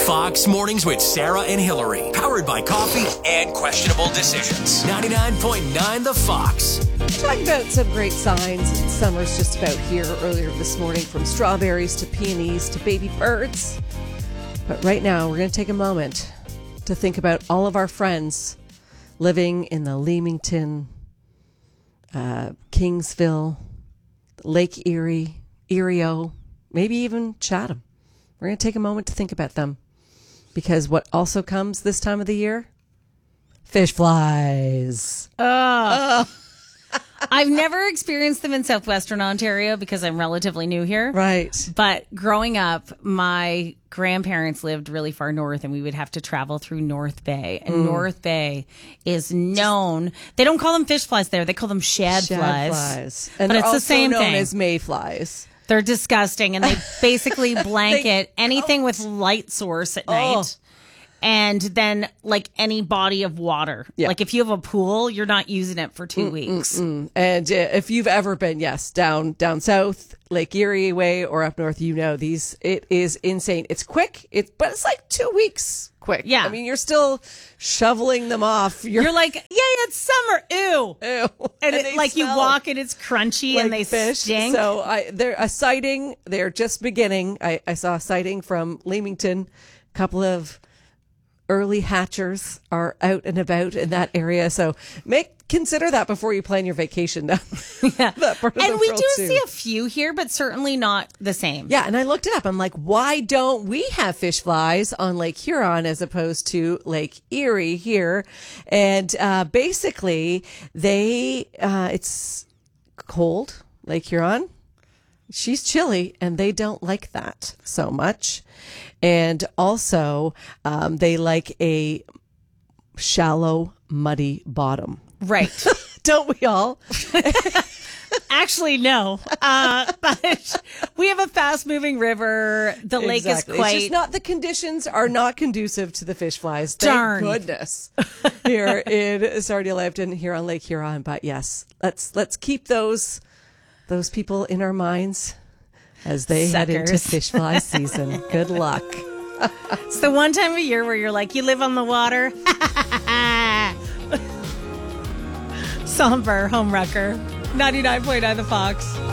Fox Mornings with Sarah and Hillary. Powered by coffee and questionable decisions. 99.9 The Fox. Talking about some great signs. Summer's just about here. Earlier this morning, from strawberries to peonies to baby birds. But right now, we're going to take a moment to think about all of our friends living in the Leamington, Kingsville, Lake Erie, Erio, maybe even Chatham. We're going to take a moment to think about them. Because what also comes this time of the year? Fish flies. I've never experienced them in southwestern Ontario because I'm relatively new here. Right. But growing up, my grandparents lived really far north and we would have to travel through North Bay. And North Bay is known. They don't call them fish flies there. They call them shad flies. And but they're it's also the same known thing. as mayflies. They're disgusting. And they basically blanket anything with light source at night. And then, like, any body of water. Yeah. Like, if you have a pool, you're not using it for 2 weeks. And if you've ever been, down south, Lake Erie way, or up north, it is insane. It's quick, but it's like 2 weeks quick. Yeah. I mean, you're still shoveling them off. You're like, yay, it's summer. Ew. And they you smell walk and it's crunchy like and they fish. stink. So they're a sighting. They're just beginning. I saw a sighting from Leamington. A couple of early hatchers are out and about in that area. So consider that before you plan your vacation down that part of and the we world do too. see a few here, but certainly not the same. Yeah, and I looked it up. I'm like, why don't we have fish flies on Lake Huron as opposed to Lake Erie here? And basically, it's cold, Lake Huron. She's chilly, and they don't like that so much. And also, they like a shallow, muddy bottom. Right. Don't we all? Actually, no. But we have a fast-moving river. The lake is Exactly. quite... It's just not, the conditions are not conducive to the fish flies. Thank Darn. goodness. Here in Sarnia Lambton, here on Lake Huron. But yes, let's keep those people in our minds as they head into Suckers. fish fly season. Good luck. It's the one time of year where you're like, you live on the water. Somber, home wrecker. 99.9 The Fox.